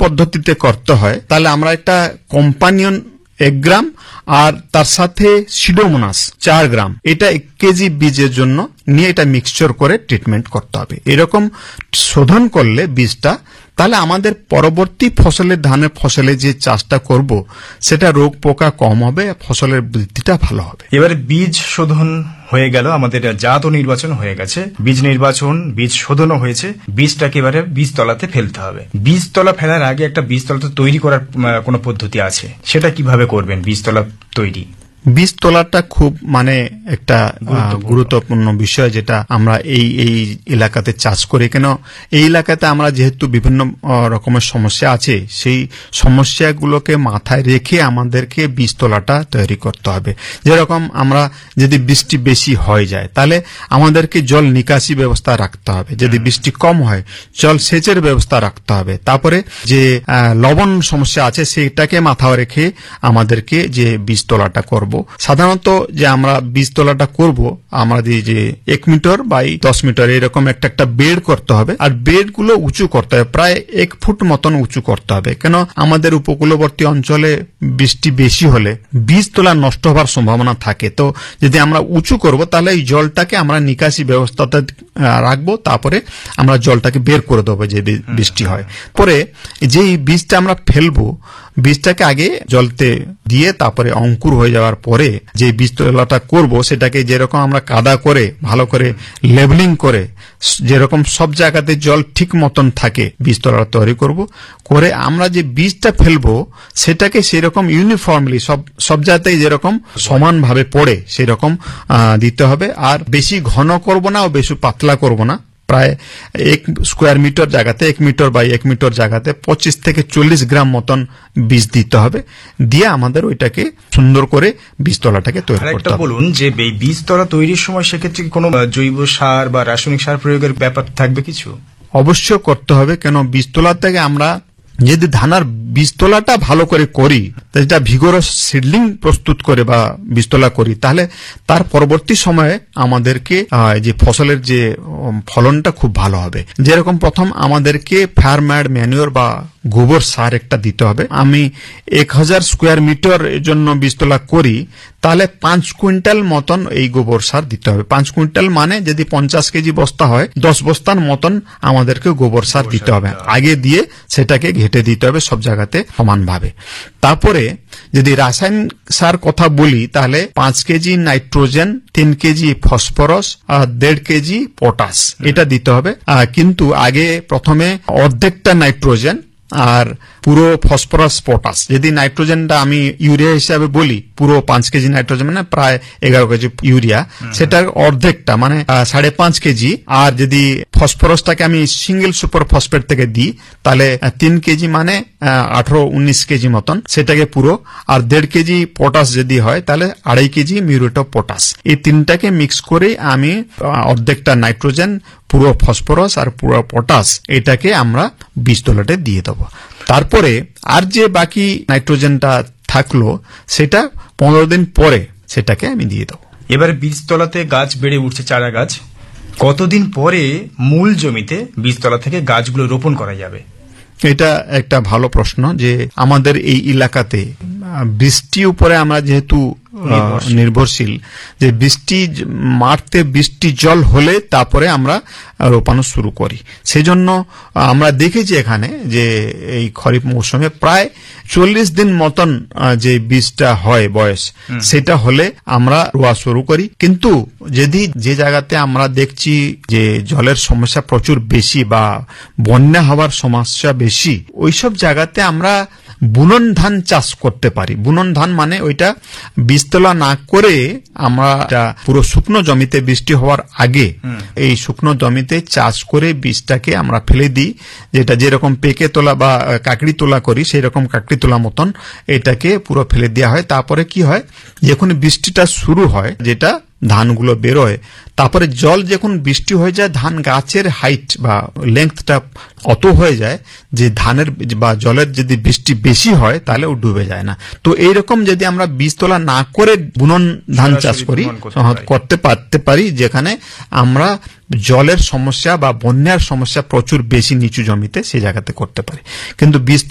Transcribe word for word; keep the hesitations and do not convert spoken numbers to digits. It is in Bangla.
পদ্ধতিতে করতে হয় তাহলে আমরা একটা কম্পানিয়ন এক গ্রাম আর তার সাথে সিডোমোনাস চার গ্রাম এটা এক কেজি বীজের জন্য নিয়ে এটা মিক্সচার করে ট্রিটমেন্ট করতে হবে। এরকম শোধন করলে বীজটা তাহলে আমাদের পরবর্তী ফসলের ধানের ফসলে যে চাষটা করব সেটা রোগ পোকা কম হবে, ফসলের বৃদ্ধিটা ভালো হবে। এবারে বীজ শোধন হয়ে গেল, আমাদের জাত নির্বাচন হয়ে গেছে, বীজ নির্বাচন বীজ শোধনও হয়েছে, বীজটাকে এবারে বীজতলাতে ফেলতে হবে। বীজতলা ফেলার আগে একটা বীজতলা তৈরি করার কোনো পদ্ধতি আছে, সেটা কিভাবে করবেন বীজতলা তৈরি? বীজতলাটা খুব মানে একটা গুরুত্বপূর্ণ বিষয় যেটা আমরা এই এই এলাকাতে চাষ করি। কেন এই এলাকাতে আমরা যেহেতু বিভিন্ন রকমের সমস্যা আছে, সেই সমস্যাগুলোকে মাথায় রেখে আমাদেরকে বীজতলাটা তৈরি করতে হবে। যেরকম আমরা যদি বৃষ্টি বেশি হয়ে যায় তাহলে আমাদেরকে জল নিকাশি ব্যবস্থা রাখতে হবে, যদি বৃষ্টি কম হয় জল সেচের ব্যবস্থা রাখতে হবে। তারপরে যে লবণ সমস্যা আছে সেটাকে মাথায় রেখে আমাদেরকে যে বীজতলাটা করব। সাধারণত যে আমরা বীজতলাটা করব আমরা যে এক মিটার বাই দশ মিটার এরকম একটা একটা বেড করতে হবে, আর বেড গুলো উঁচু করতে হবে, প্রায় এক ফুট মতন উঁচু করতে হবে। কেন আমাদের উপকূলবর্তী অঞ্চলে বৃষ্টি বেশি হলে বীজতলা নষ্ট হওয়ার সম্ভাবনা থাকে। তো যদি আমরা উঁচু করব তাহলে এই জলটাকে আমরা নিকাশি ব্যবস্থাতে রাখবো, তারপরে আমরা জলটাকে বের করে দেবো যে বৃষ্টি হয়। পরে যে বীজটা আমরা ফেলবো বীজটাকে আগে জলতে দিয়ে তারপরে অঙ্কুর হয়ে যাওয়ার পরে যে বীজতলাটা করব সেটাকে যেরকম আমরা কাদা করে ভালো করে লেবেলিং করে যেরকম সব জায়গাতে জল ঠিক মতন থাকে বীজতলা তৈরি করব। করে আমরা যে বীজটা ফেলবো সেটাকে সেরকম ইউনিফর্মলি সব সব জায়গাতেই যেরকম সমানভাবে পড়ে সেরকম দিতে হবে। আর বেশি ঘন করব না ও বেশি পাতলা করব না, প্রায় এক স্কোয়ার মিটার জায়গাতে এক মিটার বাই এক মিটার জায়গাতে পঁচিশ থেকে চল্লিশ গ্রাম মতন বীজ দিতে হবে। দিয়ে আমাদের ওইটাকে সুন্দর করে বীজতলাটাকে তৈরি করতে হবে। বলুন যে এই বীজতলা তৈরির সময় সেক্ষেত্রে কোনো জৈব সার বা রাসায়নিক সার প্রয়োগের ব্যাপার থাকবে কিছু? অবশ্যই করতে হবে। কেন বীজতলা থেকে আমরা যদি ধানের বীজতলাটা ভালো করে করি, যেটা ভিগোরাস সিডলিং প্রস্তুত করে বা বীজতলা করি, তাহলে তার পরবর্তী সময়ে আমাদেরকে যে ফসলের যে ফলনটা খুব ভালো হবে। যেরকম প্রথম আমাদেরকে ফার্মার ম্যানিওর বা গোবর সার একটা দিতে হবে। আমি এক হাজার স্কোয়ার মিটার এর জন্য বীজতলা করি তাহলে পাঁচ কুইন্টাল মতন এই গোবর সার দিতে হবে। পাঁচ কুইন্টাল মানে যদি পঞ্চাশ কেজি বস্তা হয় দশ বস্তার মতন আমাদেরকে গোবর সার দিতে হবে। আগে দিয়ে সেটাকে ঘেটে দিতে হবে সব জায়গাতে সমানভাবে। তারপরে যদি রাসায়নিক সার কথা বলি তাহলে পাঁচ কেজি নাইট্রোজেন, তিন কেজি ফসফরাস আর দেড় কেজি পটাশ এটা দিতে হবে। কিন্তু আগে প্রথমে অর্ধেকটা নাইট্রোজেন আর পুরো ফসফরাস পটাশ, যদি নাইট্রোজেনটা আমি ইউরিয়া হিসাবে বলি পুরো পাঁচ কেজি নাইট্রোজেন মানে প্রায় এগারো কেজি ইউরিয়া, সেটার অর্ধেকটা মানে সাড়ে পাঁচ কেজি। আর যদি ফসফরাসটাকে আমি সিঙ্গেল সুপার ফসফেট থেকে দিই তাহলে তিন কেজি মানে আঠারো উনিশ কেজি মতন সেটাকে পুরো। আর দেড় কেজি পটাশ যদি হয় তাহলে আড়াই কেজি মিউরেট অফ পটাশ। এই তিনটাকে মিক্স করে আমি অর্ধেকটা নাইট্রোজেন, পুরো ফসফরাস আর পুরো পটাশ এটাকে আমরা বীজতলাতে দিয়ে দেবো। তারপরে আর যে বাকি নাইট্রোজেনটা থাকলো সেটা পনেরো দিন পরে সেটাকে আমি দিয়ে দেবো। এবারে বীজতলাতে গাছ বেড়ে উঠছে, চারা গাছ, কতদিন পরে মূল জমিতে বীজতলা থেকে গাছগুলো রোপণ করা যাবে? এটা একটা ভালো প্রশ্ন। যে আমাদের এই এলাকাতে বৃষ্টি উপরে আমরা যেহেতু নির্ভরশীল, যে বৃষ্টি মাঠতে বৃষ্টি জল হলে তারপরে আমরা রোপানো শুরু করি। সেজন্য আমরা দেখেছি এখানে যে এই খরিফ মৌসুমে প্রায় চল্লিশ দিন মতন যে বীজটা হয় বয়স, সেটা হলে আমরা রোয়া শুরু করি। কিন্তু যদি যে জায়গাতে আমরা দেখছি যে জলের সমস্যা প্রচুর বেশি বা বন্যা হওয়ার সমস্যা বেশি, ওইসব জায়গাতে আমরা বুনন ধান চাষ করতে পারি। বুনন ধান মানে ওইটা বীজতলা না করে আমরা পুরো শুকনো জমিতে বৃষ্টি হওয়ার আগে এই শুকনো জমিতে চাষ করে বীজটাকে আমরা ফেলে দিই, যেটা যেরকম পেকে তোলা বা কাকড়ি তোলা করি সেই রকম কাকড়ি তোলা মতন এটাকে পুরো ফেলে দেওয়া হয়। তারপরে কি হয়, যখন বৃষ্টিটা শুরু হয় যেটা ধানগুলো বেরোয়, তারপরে জল যখন বৃষ্টি হয়ে যায় ধান গাছের হাইট বা লেংথটা অত হয়ে যায় যে ধানের বা জলের যদি বৃষ্টি বেশি হয় তাহলে ও ডুবে যায় না। তো এইরকম যদি আমরা বীজতলা না করে বুনন ধান চাষ করি করতে পারতে পারি, যেখানে আমরা জলের সমস্যা বা বন্যার সমস্যা প্রচুর বেশি নিচু জমিতে সেই জায়গাতে করতে পারি। কিন্তু বীজ